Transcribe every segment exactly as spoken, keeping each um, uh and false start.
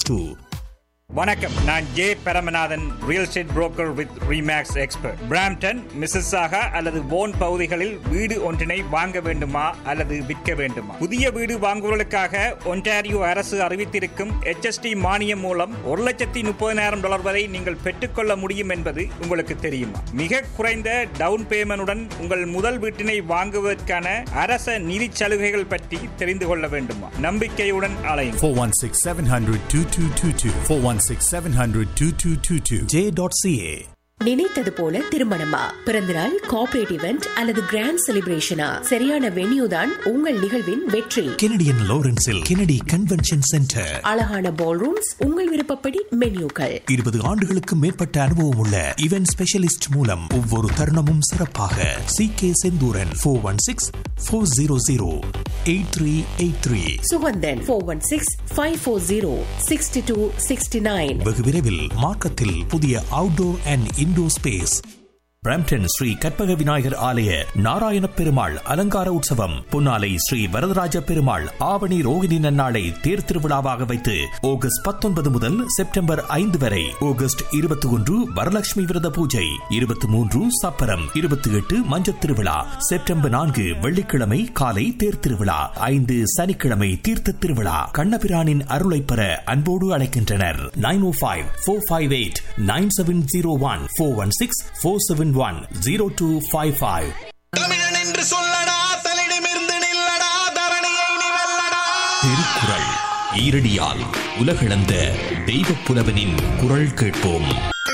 Two. வணக்கம், நான் J Paramanathan, real estate broker with remakes expert. Brampton, Mississauga அல்லது phone பகுதிகளில் வீடு ஒன்றினை வாங்க வேண்டுமா அல்லது விற்க வேண்டுமா? புதிய வீடு வாங்குவதற்காக ஒன்டாரியோ அரசு அறிவித்திருக்கும் எச் எஸ் டி மானியம் மூலம் ஒரு லட்சத்தி முப்பதினாயிரம் டாலர் வரை நீங்கள் பெற்றுக்கொள்ள முடியும் என்பது உங்களுக்கு தெரியுமா? மிக குறைந்த டவுன் பேமெண்டுடன் உங்கள் முதல் வீட்டினை வாங்குவதற்கான அரச நிதி சலுகைகள் பற்றி தெரிந்து கொள்ள வேண்டுமா? நம்பிக்கையுடன் அலையுங்கள். four one six seven hundred twenty-two twenty-two four one six seven hundred twenty-two twenty-two j dot c a. நினைத்தது போல திருமணமா, பிறந்தநாள், கார்ப்பரேட் இவெண்ட் அல்லது கிராண்ட் செலிப்ரேஷனா? சரியான வென்யூ தான் உங்கள் நிகழ்வின் வெற்றி. Canadian லாரன்ஸில் Kennedy convention centre. அழகான பால் ரூம்ஸ், உங்கள் விருப்பப்படி மென்யூக்கள். இருபது ஆண்டுகளுக்கு மேற்பட்ட அனுபவம் உள்ள இவென்ட் ஸ்பெஷலிஸ்ட் மூலம் ஒவ்வொரு தருணமும் சிறப்பாக. C K Senthuran four one six four zero zero eight three eight three. Suganthan four one six five four zero sixty two sixty nine. வெகு விரைவில் மார்க்கத்தில் புதிய outdoor and indoor space. Brampton Sri Karpaga Vinayagar ஆலய நாராயண பெருமாள் அலங்கார உற்சவம் பொன்னாலை ஸ்ரீ வரதராஜ பெருமாள் ஆவணி ரோகிணி நன்னாளை தேர் திருவிழாவாக வைத்து ஆகஸ்ட் பத்தொன்பது முதல் செப்டம்பர் ஐந்து வரை. ஆகஸ்ட் இருபத்தி ஒன்று வரலட்சுமி விரத பூஜை, இருபத்தி மூன்று சப்பரம், இருபத்தி எட்டு மஞ்சத் திருவிழா, செப்டம்பர் நான்கு வெள்ளிக்கிழமை காலை தேர் திருவிழா, ஐந்து சனிக்கிழமை தீர்த்த திருவிழா. கண்ணபிரானின் அருளை பெற அன்போடு அழைக்கின்றனர். நைன் ஓ five four five eight nine seven zero one four one six four seven one zero two five five. தமிழன் என்று சொல்லடா, தலிடமிருந்து நில்லடா, தரணியை நீ வெல்லடா. திருக்குறள் ஈரடியால் உலகளந்த தெய்வப் புலவனின் குரல் கேட்போம்.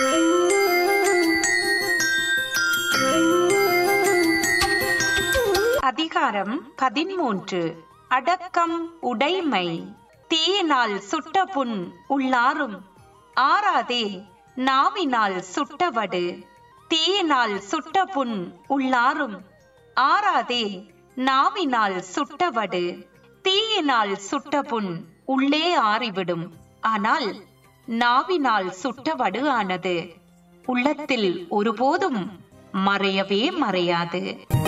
அதிகாரம் பதிமூன்று. அடக்கம் உடைமை. தீயினால் சுட்ட புண் உள்ளாரும் ஆறாதே நாவினால் சுட்டவடு. தீயினால் சுட்ட புண் உள்ளாரும் ஆறாதே நாவினால் சுட்டவடு. தீயினால் சுட்ட புண் உள்ளே ஆறிவிடும், ஆனால் நாவினால் சுட்டவடு ஆனது உள்ளத்தில் ஒருபோதும் மறையவே மறையாது.